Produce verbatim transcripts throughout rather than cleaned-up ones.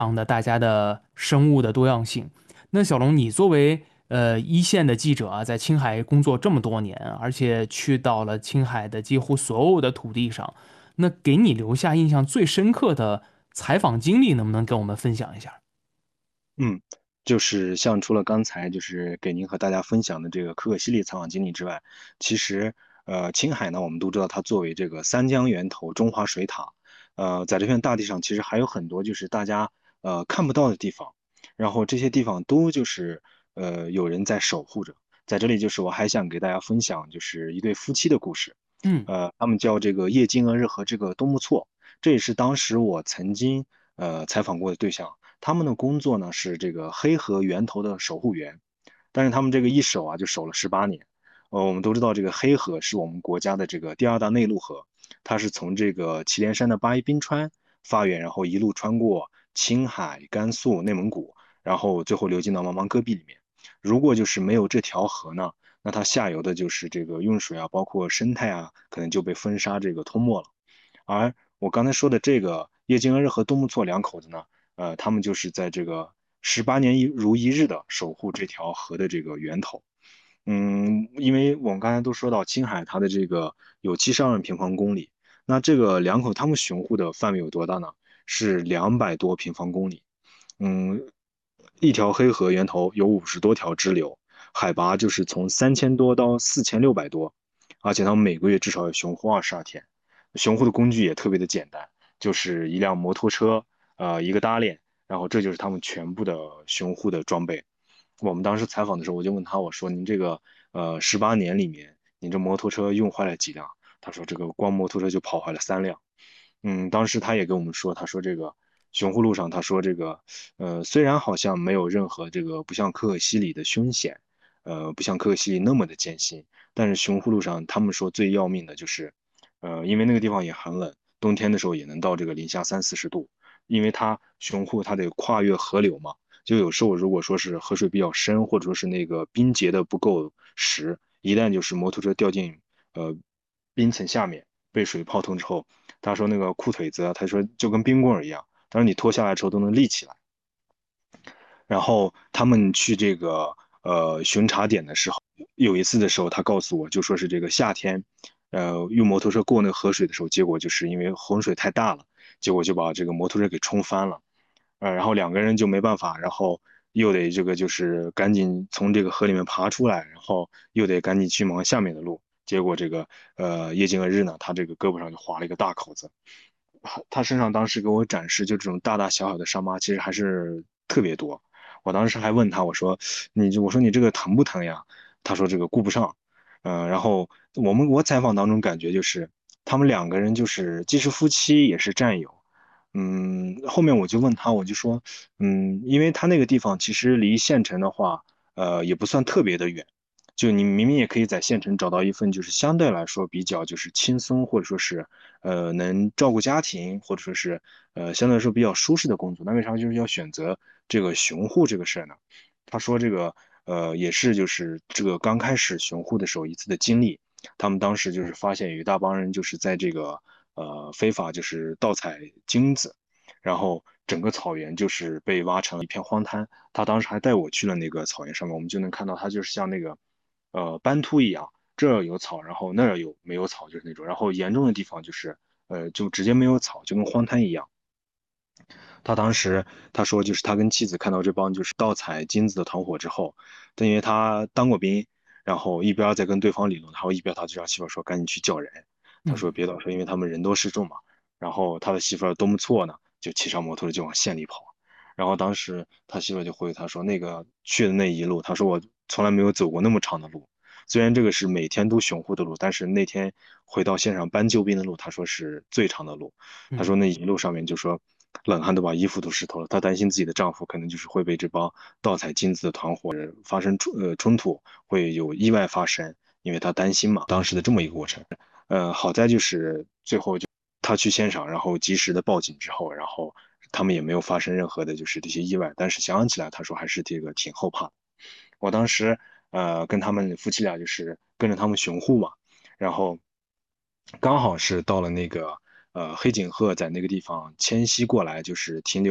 常的大家的生物的多样性。那小龙，你作为呃一线的记者啊，在青海工作这么多年，而且去到了青海的几乎所有的土地上，那给你留下印象最深刻的采访经历，能不能跟我们分享一下？ 嗯，就是像除了刚才就是给您和大家分享的这个可可西里采访经历之外，其实呃青海呢，我们都知道它作为这个三江源头、中华水塔，呃，在这片大地上其实还有很多就是大家呃看不到的地方，然后这些地方都就是呃有人在守护着。在这里就是我还想给大家分享就是一对夫妻的故事， 嗯。 呃，他们叫这个叶金娥日和这个多木错，这也是当时我曾经呃采访过的对象。他们的工作呢是这个黑河源头的守护员，但是他们这个一守啊就守了十八年。呃，我们都知道这个黑河是我们国家的这个第二大内陆河，它是从这个祁连山的八一冰川发源，然后一路穿过青海、甘肃、内蒙古，然后最后流进到茫茫戈壁里面。如果就是没有这条河呢，那它下游的就是这个用水啊，包括生态啊，可能就被风沙这个吞没了。而我刚才说的这个叶金恩和东木错两口子呢，呃，他们就是在这个十八年一如一日的守护这条河的这个源头。嗯，因为我们刚才都说到青海它的这个有七十二万平方公里，那这个两口他们巡护的范围有多大呢？是两百多平方公里。嗯，一条黑河源头有五十多条支流，海拔就是从三千多到四千六百多，而且他们每个月至少要巡护二十二天。巡护的工具也特别的简单，就是一辆摩托车，呃，一个搭链，然后这就是他们全部的巡护的装备。我们当时采访的时候，我就问他，我说您这个呃十八年里面，您这摩托车用坏了几辆？他说这个光摩托车就跑坏了三辆。嗯，当时他也跟我们说，他说这个雄护路上，他说这个，呃，虽然好像没有任何这个不像可可西里的凶险，呃，不像可可西里那么的艰辛，但是雄护路上他们说最要命的就是，呃，因为那个地方也很冷，冬天的时候也能到这个零下三四十度，因为它雄护它得跨越河流嘛，就有时候如果说是河水比较深，或者说是那个冰结的不够实，一旦就是摩托车掉进呃冰层下面，被水泡痛之后。他说那个裤腿子啊，他说就跟冰棍儿一样，他说你脱下来之后都能立起来。然后他们去这个呃巡查点的时候，有一次的时候，他告诉我就说是这个夏天，呃用摩托车过那个河水的时候，结果就是因为洪水太大了，结果就把这个摩托车给冲翻了，呃，然后两个人就没办法，然后又得这个就是赶紧从这个河里面爬出来，然后又得赶紧去忙下面的路，结果这个呃叶金而日呢，他这个胳膊上就划了一个大口子，他他身上当时给我展示就这种大大小小的伤疤，其实还是特别多。我当时还问他，我说你这我说你这个疼不疼呀？他说这个顾不上。嗯、呃然后我们我采访当中感觉就是他们两个人就是既是夫妻也是战友。嗯，后面我就问他，我就说，嗯，因为他那个地方其实离县城的话，呃，也不算特别的远，就你明明也可以在县城找到一份就是相对来说比较就是轻松或者说是呃能照顾家庭或者说是呃相对来说比较舒适的工作，那为啥就是要选择这个巡护这个事儿呢？他说这个呃也是就是这个刚开始巡护的时候一次的经历，他们当时就是发现有一大帮人就是在这个呃非法就是盗采金子，然后整个草原就是被挖成了一片荒滩。他当时还带我去了那个草原上面，我们就能看到它就是像那个呃斑秃一样，这儿有草，然后那儿有没有草，就是那种，然后严重的地方就是呃就直接没有草，就跟荒滩一样。他当时他说，就是他跟妻子看到这帮就是盗采金子的团伙之后，但因为他当过兵，然后一边在跟对方理论，然后一边他就让媳妇儿说赶紧去叫人。他嗯。 说别到时候因为他们人多势众嘛。然后他的媳妇儿多么错呢，就骑上摩托就往县里跑。然后当时他媳妇儿就回他说，那个去的那一路，他说我从来没有走过那么长的路。虽然这个是每天都雄护的路，但是那天回到县上搬救兵的路，他说是最长的路。他嗯。 说那一路上面就说冷汗都把衣服都湿透了，她担心自己的丈夫可能就是会被这帮盗采金子的团伙人发生冲呃冲突，会有意外发生，因为她担心嘛，当时的这么一个过程。呃，好在就是最后就她去现场，然后及时的报警之后，然后他们也没有发生任何的就是这些意外，但是想想起来，他说还是这个挺后怕的。我当时呃跟他们夫妻俩就是跟着他们巡护嘛，然后刚好是到了那个呃黑颈鹤在那个地方迁徙过来，就是停留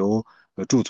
呃驻